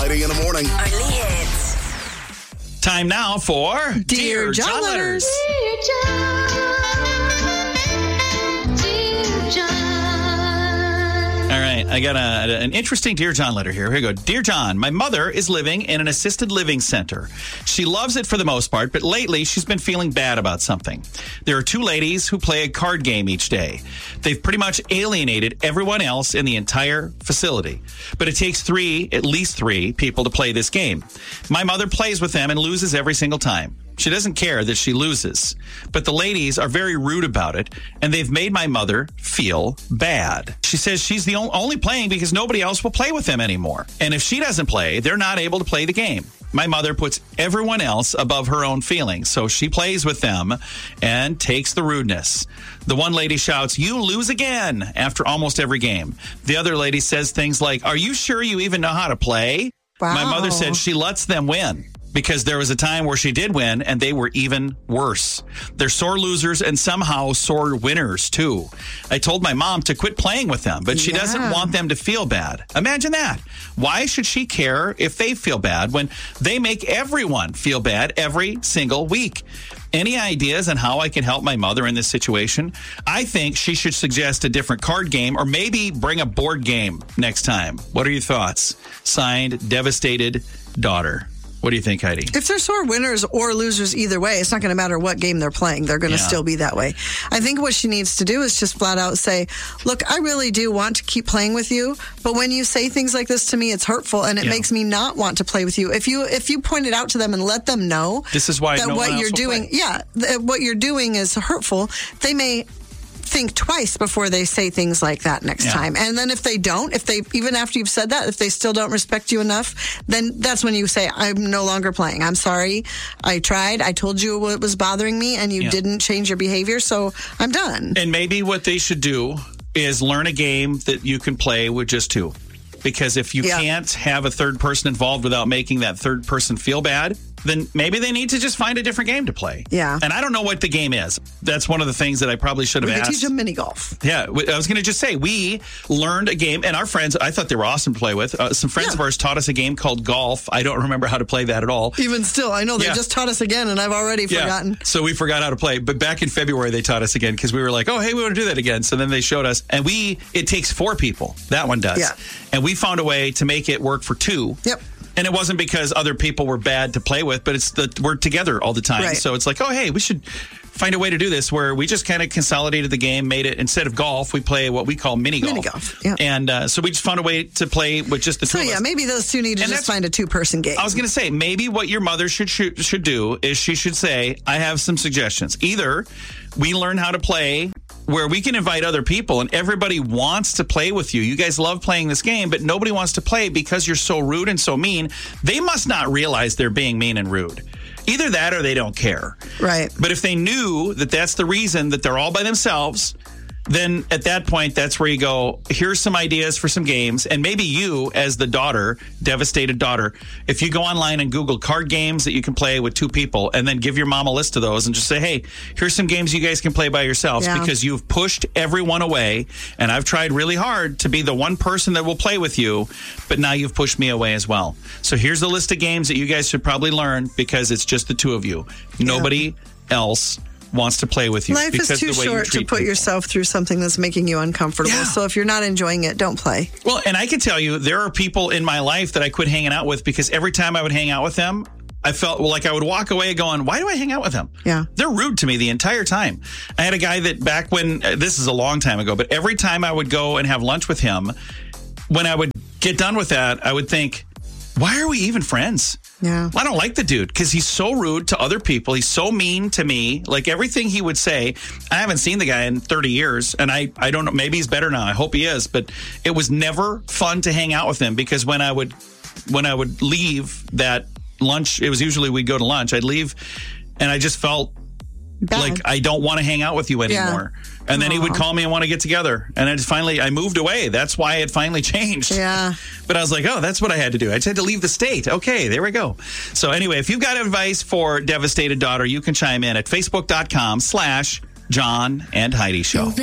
Heidi in the morning. Only hits. Time now for Dear John Letters. Dear John, Dear John. All right, I got an interesting Dear John letter here. Here we go. Dear John, my mother is living in an assisted living center. She loves it for the most part, but lately she's been feeling bad about something. There are two ladies who play a card game each day. They've pretty much alienated everyone else in the entire facility. But it takes at least three people to play this game. My mother plays with them and loses every single time. She doesn't care that she loses, but the ladies are very rude about it, and they've made my mother feel bad. She says she's the only playing because nobody else will play with them anymore. And if she doesn't play, they're not able to play the game. My mother puts everyone else above her own feelings, so she plays with them and takes the rudeness. The one lady shouts, "You lose again," after almost every game. The other lady says things like, "Are you sure you even know how to play?" Wow. My mother said she lets them win, because there was a time where she did win, and they were even worse. They're sore losers and somehow sore winners, too. I told my mom to quit playing with them, but she doesn't want them to feel bad. Imagine that. Why should she care if they feel bad when they make everyone feel bad every single week? Any ideas on how I can help my mother in this situation? I think she should suggest a different card game or maybe bring a board game next time. What are your thoughts? Signed, Devastated Daughter. What do you think, Heidi? If they're sore winners or losers either way, it's not going to matter what game they're playing. They're going to still be that way. I think what she needs to do is just flat out say, look, I really do want to keep playing with you, but when you say things like this to me, it's hurtful and it makes me not want to play with you. If you point it out to them and let them know this is why that no what one you're else will doing, play. what you're doing is hurtful, they may think twice before they say things like that next time. And then if they even after you've said that, if they still don't respect you enough, then that's when you say, I'm no longer playing. I'm sorry. I tried. I told you what was bothering me and you didn't change your behavior. So I'm done. And maybe what they should do is learn a game that you can play with just two. Because if you can't have a third person involved without making that third person feel bad, then maybe they need to just find a different game to play. Yeah. And I don't know what the game is. That's one of the things that I probably should have asked. We could teach them mini golf. Yeah. I was going to just say, we learned a game, and our friends, I thought they were awesome to play with. Some friends of ours taught us a game called golf. I don't remember how to play that at all. Even still, I know they just taught us again, and I've already forgotten. So we forgot how to play. But back in February, they taught us again because we were like, oh, hey, we want to do that again. So then they showed us. And it takes 4 people. That one does. Yeah. And we found a way to make it work for 2. Yep. And it wasn't because other people were bad to play with, but we're together all the time. Right. So it's like, oh, hey, we should find a way to do this where we just kind of consolidated the game, made it, instead of golf, we play what we call mini golf. Mini golf, yeah. And so we just found a way to play with just the two of us. Maybe those two need to just find a 2-person game. I was going to say, maybe what your mother should do is she should say, I have some suggestions. Either we learn how to play where we can invite other people and everybody wants to play with you. You guys love playing this game, but nobody wants to play because you're so rude and so mean. They must not realize they're being mean and rude. Either that or they don't care. Right. But if they knew that that's the reason that they're all by themselves, then at that point, that's where you go, here's some ideas for some games. And maybe you, as the daughter, devastated daughter, if you go online and Google card games that you can play with 2 people and then give your mom a list of those and just say, hey, here's some games you guys can play by yourselves because you've pushed everyone away. And I've tried really hard to be the one person that will play with you, but now you've pushed me away as well. So here's a list of games that you guys should probably learn because it's just the 2 of you. Nobody else wants to play with you. Life is too short to put yourself through something that's making you uncomfortable. Yeah. So if you're not enjoying it, don't play. Well, and I can tell you, there are people in my life that I quit hanging out with because every time I would hang out with them, I felt like I would walk away going, why do I hang out with them? Yeah. They're rude to me the entire time. I had a guy that back when, this is a long time ago, but every time I would go and have lunch with him, when I would get done with that, I would think, why are we even friends? Yeah. I don't like the dude because he's so rude to other people. He's so mean to me. Like everything he would say, I haven't seen the guy in 30 years and I don't know. Maybe he's better now. I hope he is. But it was never fun to hang out with him because when I would leave that lunch, it was usually we'd go to lunch. I'd leave and I just felt like I don't want to hang out with you anymore. Yeah. And then he would call me and want to get together. And I moved away. That's why it finally changed. Yeah. But I was like, oh, that's what I had to do. I just had to leave the state. Okay, there we go. So anyway, if you've got advice for devastated daughter, you can chime in at facebook.com/John and Heidi Show.